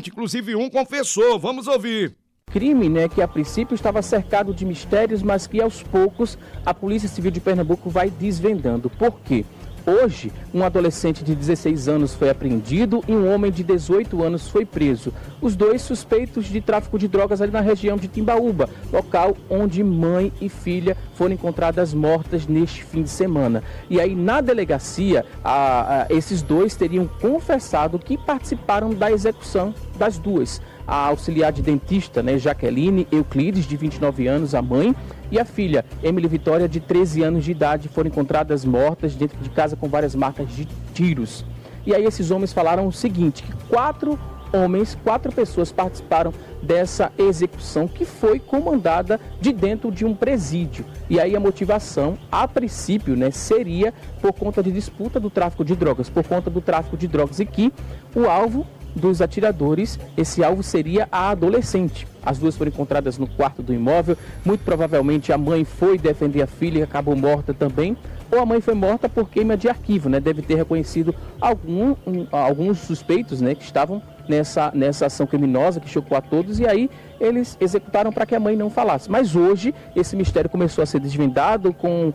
morte, inclusive um confessou. Vamos ouvir. Crime, né, que a princípio estava cercado de mistérios, mas que aos poucos a Polícia Civil de Pernambuco vai desvendando. Por quê? Hoje, um adolescente de 16 anos foi apreendido e um homem de 18 anos foi preso. Os dois suspeitos de tráfico de drogas ali na região de Timbaúba, local onde mãe e filha foram encontradas mortas neste fim de semana. E aí, na delegacia, esses dois teriam confessado que participaram da execução das duas. A auxiliar de dentista, né, Jaqueline Euclides, de 29 anos, a mãe, e a filha, Emily Vitória, de 13 anos de idade, foram encontradas mortas dentro de casa com várias marcas de tiros. E aí esses homens falaram o seguinte, que quatro pessoas participaram dessa execução que foi comandada de dentro de um presídio. E aí a motivação, a princípio, né, seria por conta de disputa do tráfico de drogas, e que o alvo dos atiradores, esse alvo seria a adolescente. As duas foram encontradas no quarto do imóvel. Muito provavelmente a mãe foi defender a filha e acabou morta também. Ou a mãe foi morta por queima de arquivo, né? Deve ter reconhecido alguns suspeitos, né, que estavam nessa ação criminosa que chocou a todos, e aí eles executaram para que a mãe não falasse. Mas hoje esse mistério começou a ser desvendado,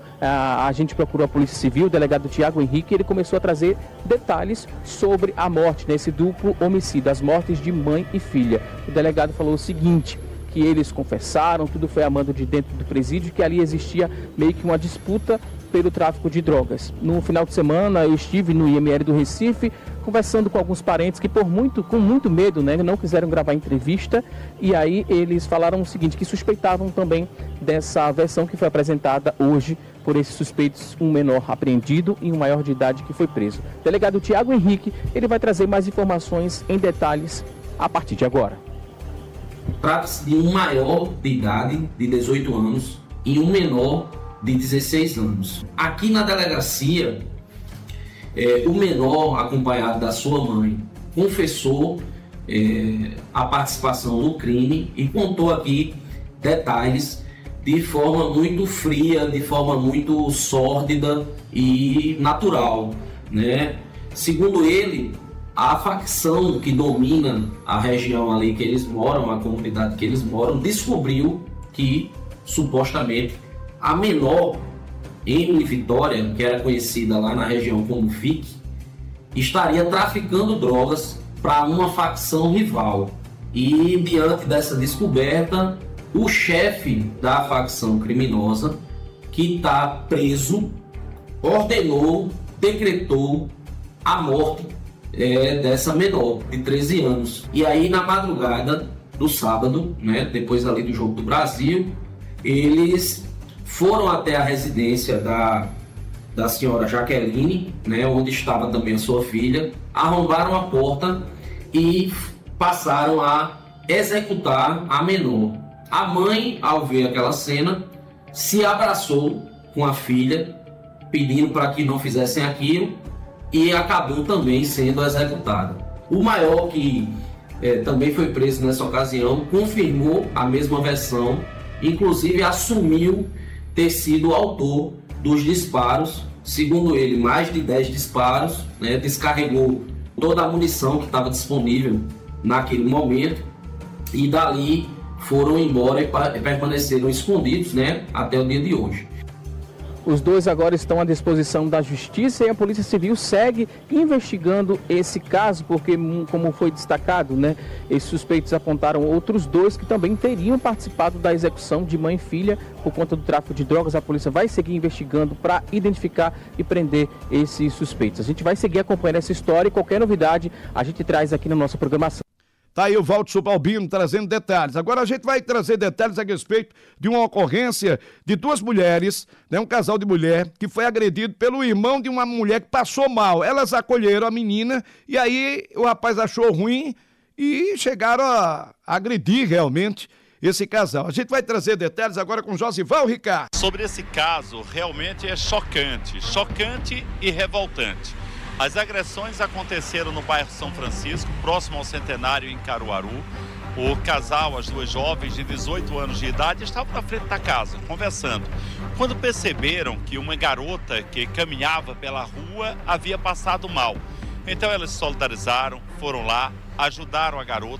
a gente procurou a Polícia Civil, o delegado Tiago Henrique, ele começou a trazer detalhes sobre a morte, nesse duplo homicídio, as mortes de mãe e filha. O delegado falou o seguinte, que eles confessaram, tudo foi a mando de dentro do presídio, que ali existia meio que uma disputa pelo tráfico de drogas. No final de semana eu estive no IML do Recife conversando com alguns parentes que com muito medo, né, não quiseram gravar entrevista, e aí eles falaram o seguinte, que suspeitavam também dessa versão que foi apresentada hoje por esses suspeitos, um menor apreendido e um maior de idade que foi preso. O delegado Tiago Henrique, ele vai trazer mais informações em detalhes a partir de agora. Trata-se de um maior de idade, de 18 anos, e um menor de 16 anos. Aqui na delegacia, o menor, acompanhado da sua mãe, confessou a participação no crime e contou aqui detalhes de forma muito fria, de forma muito sórdida e natural, né? Segundo ele, a facção que domina a região ali que eles moram, a comunidade que eles moram, descobriu que, supostamente, a menor, Emily Vitória, que era conhecida lá na região como FIC, estaria traficando drogas para uma facção rival. E, diante dessa descoberta, o chefe da facção criminosa, que está preso, ordenou, decretou a morte dessa menor, de 13 anos. E aí, na madrugada do sábado, né, depois ali do Jogo do Brasil, eles foram até a residência da senhora Jaqueline, né, onde estava também a sua filha, arrombaram a porta e passaram a executar a menor. A mãe, ao ver aquela cena, se abraçou com a filha, pedindo para que não fizessem aquilo, e acabou também sendo executada. O maior, que também foi preso nessa ocasião, confirmou a mesma versão, inclusive assumiu ter sido o autor dos disparos. Segundo ele, mais de 10 disparos, né, descarregou toda a munição que estava disponível naquele momento, e dali foram embora e permaneceram escondidos, né, até o dia de hoje. Os dois agora estão à disposição da Justiça e a Polícia Civil segue investigando esse caso, porque, como foi destacado, né, esses suspeitos apontaram outros dois que também teriam participado da execução de mãe e filha por conta do tráfico de drogas. A polícia vai seguir investigando para identificar e prender esses suspeitos. A gente vai seguir acompanhando essa história e qualquer novidade a gente traz aqui na nossa programação. Tá aí o Valdo Subalbino trazendo detalhes. Agora a gente vai trazer detalhes a respeito de uma ocorrência de duas mulheres, né, um casal de mulher que foi agredido pelo irmão de uma mulher que passou mal. Elas acolheram a menina e aí o rapaz achou ruim e chegaram a agredir realmente esse casal. A gente vai trazer detalhes agora com Josival Ricardo. Sobre esse caso, realmente é chocante e revoltante. As agressões aconteceram no bairro São Francisco, próximo ao Centenário, em Caruaru. O casal, as duas jovens de 18 anos de idade, estavam na frente da casa, conversando, quando perceberam que uma garota que caminhava pela rua havia passado mal. Então elas se solidarizaram, foram lá, ajudaram a garota